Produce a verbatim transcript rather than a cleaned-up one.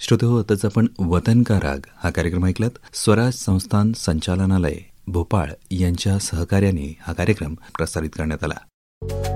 श्रोतेहो, आताच आपण वतन का राग हा कार्यक्रम ऐकलात. स्वराज संस्थान संचालनालय भोपाळ यांच्या सहकार्याने हा कार्यक्रम प्रसारित करण्यात आला.